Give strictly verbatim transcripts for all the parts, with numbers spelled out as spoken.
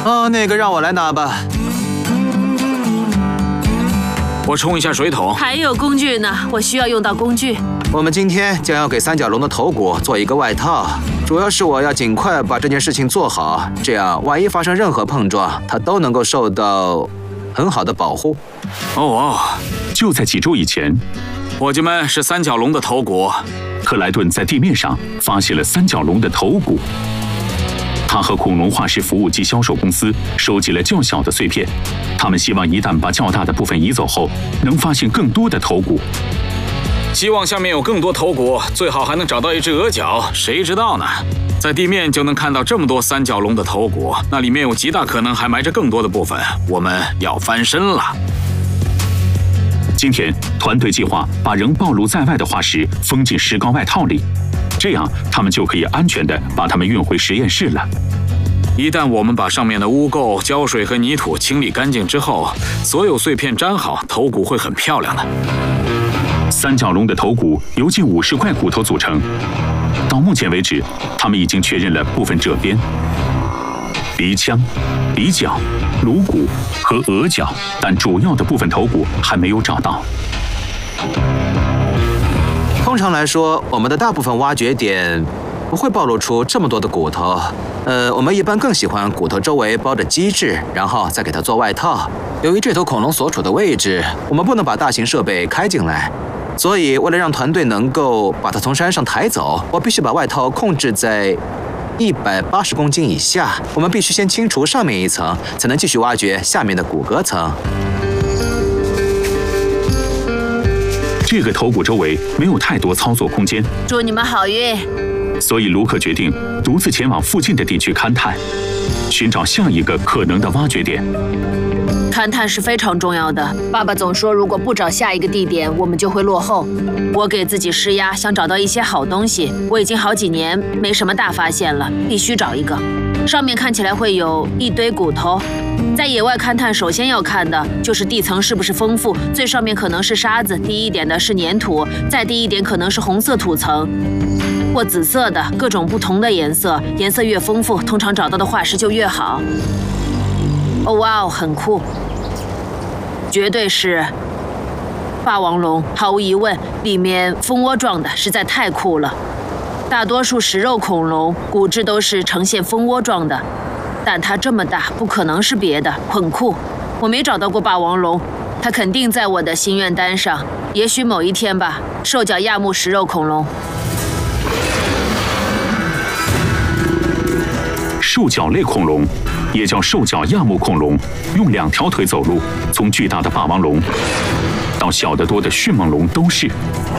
哦，那个让我来拿吧。 我冲一下水桶。 还有工具呢，我需要用到工具。 我们今天将要给三角龙的头骨做一个外套，主要是我要尽快把这件事情做好，这样万一发生任何碰撞，它都能够受到很好的保护。 哦哦， 就在几周以前， 伙计们，是三角龙的头骨。 克莱顿在地面上发现了三角龙的头骨。他和恐龙化石服务及销售公司收集了较小的碎片，他们希望一旦把较大的部分移走后，能发现更多的头骨。 希望下面有更多头骨，最好还能找到一只鹅脚，谁知道呢？在地面就能看到这么多三角龙的头骨，那里面有极大可能还埋着更多的部分，我们要翻身了。 今天，团队计划把仍暴露在外的化石封进石膏外套里，这样他们就可以安全地把它们运回实验室了。 一旦我们把上面的污垢、胶水和泥土清理干净之后，所有碎片粘好，头骨会很漂亮的。 三角龙的头骨由近五十块骨头组成，到目前为止，他们已经确认了部分褶边、鼻腔、鼻角、颅骨和额角，但主要的部分头骨还没有找到。 通常来说，我们的大部分挖掘点不会暴露出这么多的骨头。呃，我们一般更喜欢骨头周围包着基质，然后再给它做外套。由于这头恐龙所处的位置，我们不能把大型设备开进来，所以为了让团队能够把它从山上抬走，我必须把外套控制在一百八十公斤以下。我们必须先清除上面一层，才能继续挖掘下面的骨骼层。 这个头骨周围没有太多操作空间。 祝你们好运。 所以卢克决定独自前往附近的地区勘探，寻找下一个可能的挖掘点。 勘探是非常重要的。爸爸总说，如果不找下一个地点，我们就会落后。我给自己施压，想找到一些好东西。我已经好几年没什么大发现了，必须找一个。上面看起来会有一堆骨头。在野外勘探，首先要看的就是地层是不是丰富。最上面可能是沙子，低一点的是粘土，再低一点可能是红色土层或紫色的，各种不同的颜色。颜色越丰富，通常找到的化石就越好。哦哇哦，很酷，绝对是霸王龙，毫无疑问，里面蜂窝状的实在太酷了。大多数食肉恐龙骨质都是呈现蜂窝状的，但它这么大，不可能是别的，很酷。我没找到过霸王龙，它肯定在我的心愿单上，也许某一天吧。兽脚亚目食肉恐龙。 兽脚类恐龙也叫兽脚亚目恐龙，用两条腿走路，从巨大的霸王龙到小得多的迅猛龙都是。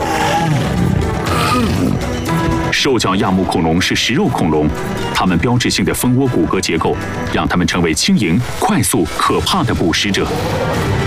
兽脚亚目恐龙是食肉恐龙，它们标志性的蜂窝骨骼结构让它们成为轻盈、快速、可怕的捕食者。